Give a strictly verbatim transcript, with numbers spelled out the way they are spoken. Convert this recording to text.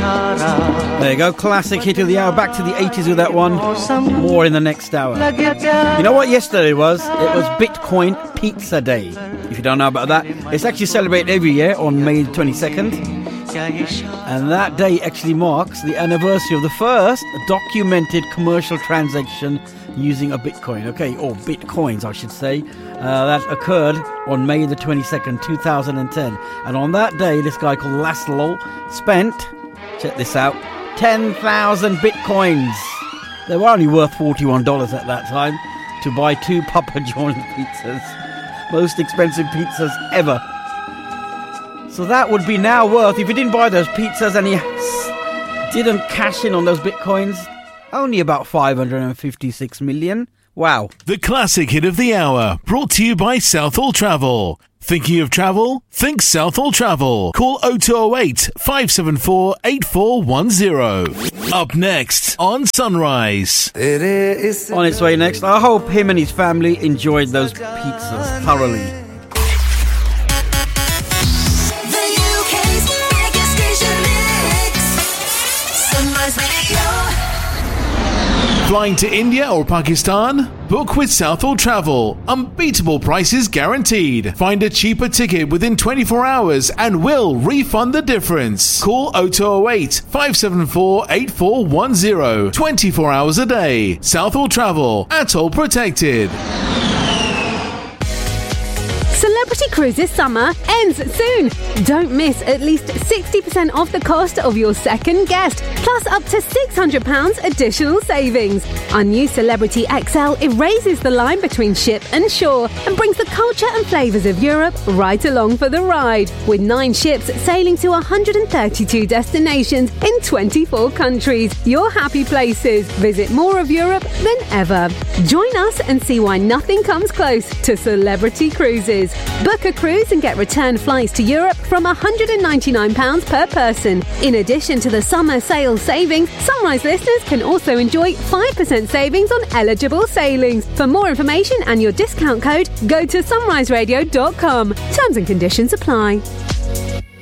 There you go, classic hit of the hour. Back to the eighties with that one. More in the next hour. You know what yesterday was? It was Bitcoin Pizza Day. If you don't know about that, it's actually celebrated every year on May twenty-second. And that day actually marks the anniversary of the first documented commercial transaction using a Bitcoin. Okay, or Bitcoins, I should say. Uh, that occurred on May the twenty-second, two thousand ten. And on that day, this guy called Laszlo spent, check this out, ten thousand Bitcoins. They were only worth forty-one dollars at that time to buy two Papa John's pizzas. Most expensive pizzas ever. So that would be now worth, if he didn't buy those pizzas and he didn't cash in on those Bitcoins, only about five hundred fifty-six million. Wow. The classic hit of the hour, brought to you by Southall Travel. Thinking of travel? Think Southall Travel. Call oh two oh eight, five seven four, eight four one oh. Up next on Sunrise. On its way next, I hope him and his family enjoyed those pizzas thoroughly. Flying to India or Pakistan? Book with Southall Travel. Unbeatable prices guaranteed. Find a cheaper ticket within twenty-four hours and we'll refund the difference. Call oh two oh eight, five seven four, eight four one oh. twenty-four hours a day. Southall Travel. Atoll protected. Celebrity Cruises summer ends soon. Don't miss at least sixty percent off the cost of your second guest, plus up to six hundred pounds additional savings. Our new Celebrity X L erases the line between ship and shore and brings the culture and flavours of Europe right along for the ride. With nine ships sailing to one hundred thirty-two destinations in twenty-four countries. Your happy places. Visit more of Europe than ever. Join us and see why nothing comes close to Celebrity Cruises. Book a cruise and get return flights to Europe from one hundred ninety-nine pounds per person. In addition to the summer sale savings, Sunrise listeners can also enjoy five percent savings on eligible sailings. For more information and your discount code, go to sunrise radio dot com. Terms and conditions apply.